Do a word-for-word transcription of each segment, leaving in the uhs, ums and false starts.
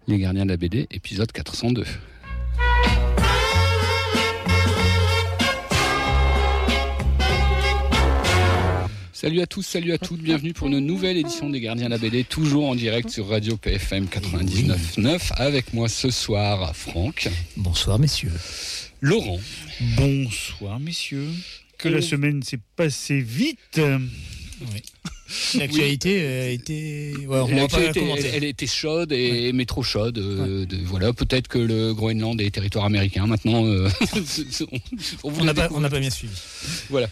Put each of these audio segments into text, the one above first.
Les Gardiens de la B D, épisode quatre cent deux. Salut à tous, salut à toutes, bienvenue pour une nouvelle édition des Gardiens de la B D, toujours en direct sur Radio P F M quatre-vingt-dix-neuf neuf. Avec moi ce soir, Franck. Bonsoir messieurs. Laurent. Bonsoir messieurs. Que Et... la semaine s'est passée vite. Oui. L'actualité a été... Ouais, on va pas était, commenter. elle, elle était chaude, et, ouais. mais trop chaude. Euh, ouais. de, voilà, peut-être que le Groenland est territoire américain. Maintenant, euh, on, on n'a pas, on n'a pas bien suivi. Voilà.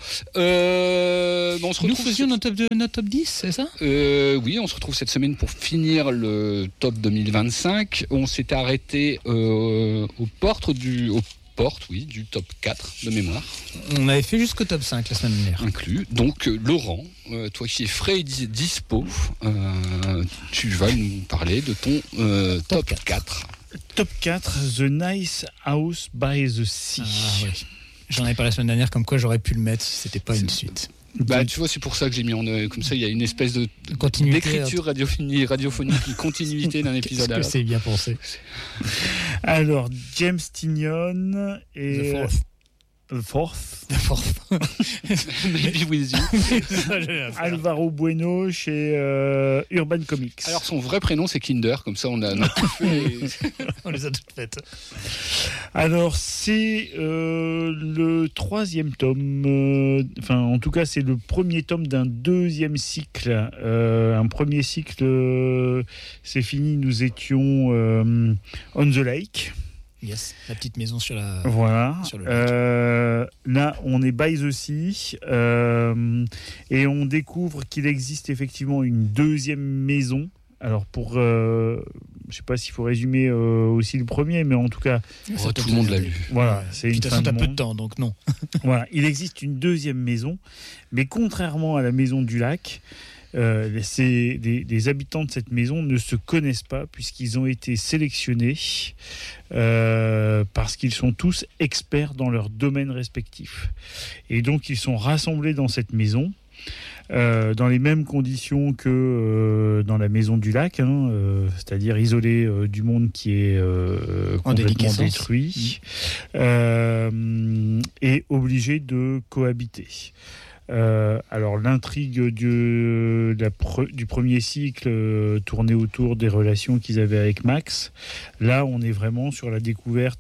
Euh, bon, on se retrouve. Nous faisions notre top, de, notre top dix, c'est ça euh, Oui, on se retrouve cette semaine pour finir le top deux mille vingt-cinq. On s'est arrêté euh, aux portes du... Aux porte, oui, du top quatre de mémoire. On avait fait jusqu'au top cinq la semaine dernière. Inclus. Donc, euh, Laurent, euh, toi qui es frais et dispo, euh, tu vas nous parler de ton euh, top, top quatre. Top quatre, The Nice House by the Sea. Ah, oui. J'en avais parlé la semaine dernière, comme quoi j'aurais pu le mettre si c'était pas c'est... une suite. Bah, tu vois, c'est pour ça que j'ai mis en euh, comme ça, il y a une espèce de continuité, d'écriture radiophonique, radiophonique, une continuité d'un épisode à l'autre. C'est bien pensé. Alors, James Tynion et The Fourth. The Fourth. The Fourth. Maybe with you. Alvaro Bueno chez euh, Urban Comics. Alors, son vrai prénom, c'est Kinder, comme ça, on a, on a tout fait. On les a toutes faites. Alors, c'est euh, le troisième tome, euh, enfin, en tout cas, c'est le premier tome d'un deuxième cycle. Euh, un premier cycle, euh, c'est fini, nous étions euh, On the Lake. Yes, la petite maison sur la. Voilà. Sur le lac. Euh, là, on est by the sea euh, et on découvre qu'il existe effectivement une deuxième maison. Alors pour, euh, je sais pas s'il faut résumer euh, aussi le premier, mais en tout cas, Oh, tout le monde l'a lu. Voilà, c'est une de toute fin façon, de t'as peu monde. de temps, donc non. Voilà, il existe une deuxième maison, mais contrairement à la maison du lac. Euh, c'est, des, des habitants de cette maison ne se connaissent pas puisqu'ils ont été sélectionnés euh, parce qu'ils sont tous experts dans leur domaine respectif. Et donc ils sont rassemblés dans cette maison euh, dans les mêmes conditions que euh, dans la maison du lac, hein, euh, c'est-à-dire isolés euh, du monde qui est euh, complètement détruit mmh. euh, et obligés de cohabiter. Euh, alors l'intrigue du, la pre, du premier cycle euh, tournait autour des relations qu'ils avaient avec Max. Là, on est vraiment sur la découverte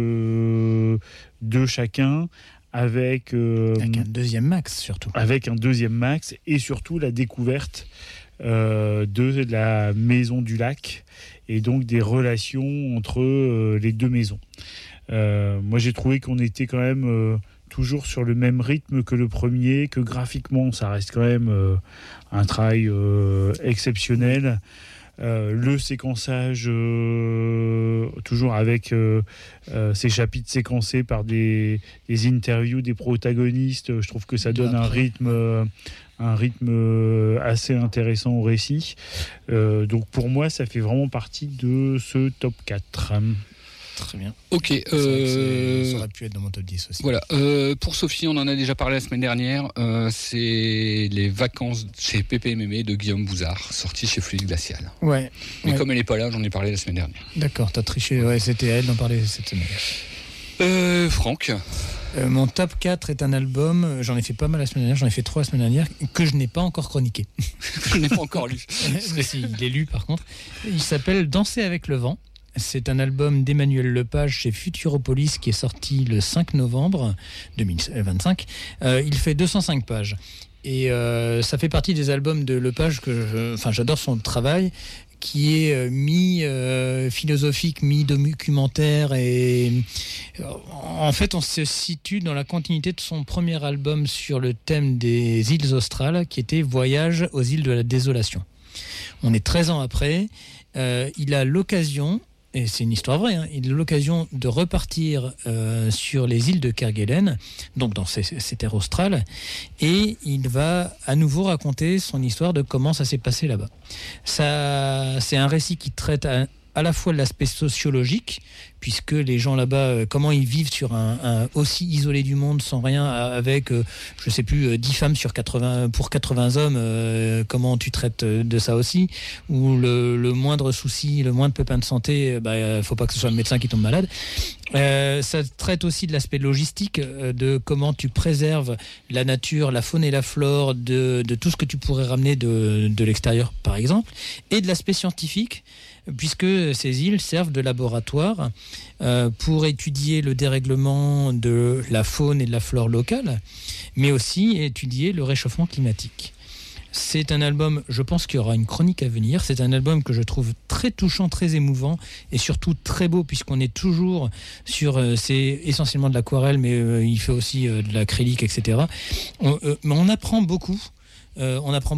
de, de chacun avec, euh, avec un deuxième Max surtout. Avec un deuxième Max et surtout la découverte euh, de la maison du lac et donc des relations entre euh, les deux maisons. Euh, moi, j'ai trouvé qu'on était quand même euh, toujours sur le même rythme que le premier, que graphiquement ça reste quand même euh, un travail euh, exceptionnel. Euh, le séquençage, euh, toujours avec euh, euh, ces chapitres séquencés par des, des interviews des protagonistes, je trouve que ça donne un rythme, euh, un rythme assez intéressant au récit. Euh, donc pour moi, ça fait vraiment partie de ce top quatre. Très bien. Ok. Euh... Ça aurait pu être dans mon top dix aussi. Voilà. Euh, pour Sophie, on en a déjà parlé la semaine dernière. Euh, c'est les vacances chez P P M M de Guillaume Bouzard, sorti chez Fluide Glacial. Ouais. Mais ouais. comme elle n'est pas là, j'en ai parlé la semaine dernière. D'accord, t'as triché. Ouais, c'était à elle d'en parler cette semaine. Euh, Franck. Euh, mon top quatre est un album, j'en ai fait pas mal la semaine dernière, j'en ai fait trois la semaine dernière, que je n'ai pas encore chroniqué. Je n'ai pas encore lu. Mais si, il est lu par contre. Il s'appelle Danser avec le vent. C'est un album d'Emmanuel Lepage chez Futuropolis qui est sorti le cinq novembre deux mille vingt-cinq. Euh, il fait deux cent cinq pages. Et euh, ça fait partie des albums de Lepage que je, enfin, j'adore son travail, qui est euh, mi-philosophique, euh, mi-documentaire. Et euh, en fait, on se situe dans la continuité de son premier album sur le thème des îles australes, qui était Voyage aux îles de la désolation. On est treize ans après. Euh, il a l'occasion... Et c'est une histoire vraie, hein. Il a l'occasion de repartir euh, sur les îles de Kerguelen, donc dans ces, ces terres australes, et il va à nouveau raconter son histoire de comment ça s'est passé là-bas. Ça, c'est un récit qui traite à, à la fois de l'aspect sociologique, puisque les gens là-bas, euh, comment ils vivent sur un, un aussi isolé du monde, sans rien, avec, euh, je sais plus, euh, dix femmes sur quatre-vingts, pour quatre-vingts hommes, euh, comment tu traites de ça aussi, ou le, le moindre souci, le moindre pépin de santé, il bah, faut pas que ce soit le médecin qui tombe malade. Euh, ça traite aussi de l'aspect logistique, euh, de comment tu préserves la nature, la faune et la flore de, de tout ce que tu pourrais ramener de, de l'extérieur, par exemple, et de l'aspect scientifique, puisque ces îles servent de laboratoire euh, pour étudier le dérèglement de la faune et de la flore locale, mais aussi étudier le réchauffement climatique. C'est un album, je pense qu'il y aura une chronique à venir, c'est un album que je trouve très touchant, très émouvant et surtout très beau, puisqu'on est toujours sur, euh, c'est essentiellement de l'aquarelle, mais euh, il fait aussi euh, de l'acrylique, et cetera. On, euh, mais on apprend beaucoup, euh, on apprend